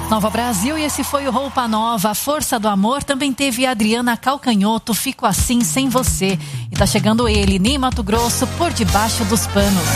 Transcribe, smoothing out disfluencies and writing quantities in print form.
Nova Brasil, e esse foi o Roupa Nova. A Força do Amor também teve Adriana Calcanhoto, Fico Assim Sem Você. E tá chegando ele, Ney Matogrosso, Por Debaixo dos Panos.